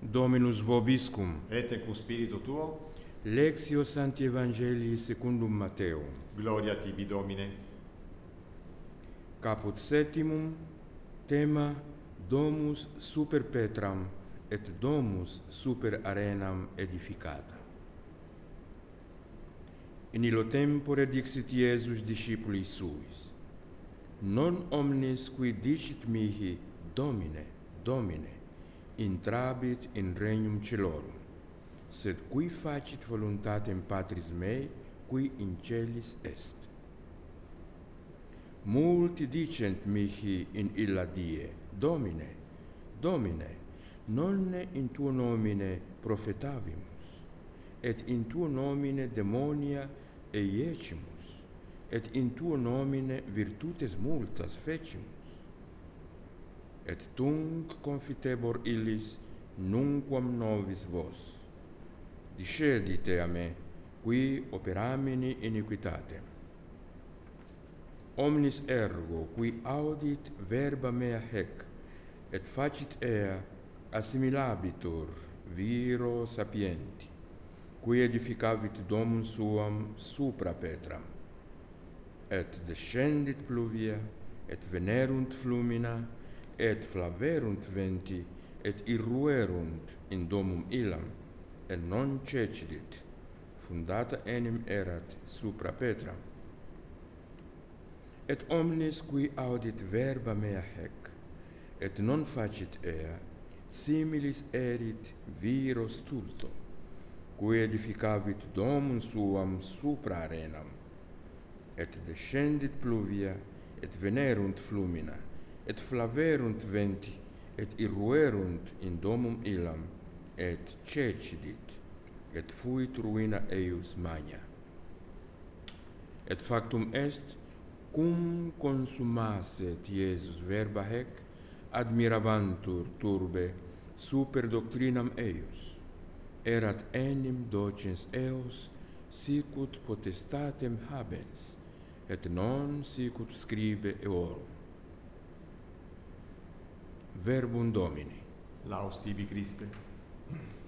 Dominus vobiscum. Et cu spiritu tuo, Lectio Sancti Evangelii secundum Mateo. gloria tibi Domine. Caput septimum, tema Domus super Petram et Domus super arenam edificata. In illo tempore dixit Iesus discipuli suis: Non omnes qui dicit mihi Domine, Domine, intrabit in regnum celorum, sed qui facit voluntatem Patris mei, qui in celis est. Multi dicent mihi in illa die, Domine, Domine, nonne in tuo nomine profetavimus, et in tuo nomine demonia eiecimus, et in tuo nomine virtutes multas fecimus. Et tunc confitebor illis nunquam novis vos. Discedite a me, qui operamini iniquitatem. Omnis ergo, qui audit verba mea hec, et facit ea, assimilabitur viro sapienti, qui edificavit domum suam supra Petram. Et descendit pluvia, et venerunt flumina, et flaverunt venti, et irruerunt in domum illam, et non cecidit, fundata enim erat supra Petram. Et omnes qui audit verba mea hec, et non facit ea, similis erit viro stulto, qui edificavit domum suam supra arenam, et descendit pluvia, et venerunt flumina, et flaverunt venti, et irruerunt in domum illam, et cecidit, et fuit ruina eius magna. Et factum est, cum consummasset Iesus verba hec, admirabantur turbe super doctrinam eius. Erat enim docens eos, sicut potestatem habens, et non sicut scribe eorum. Verbum Domini. Laus tibi Christe.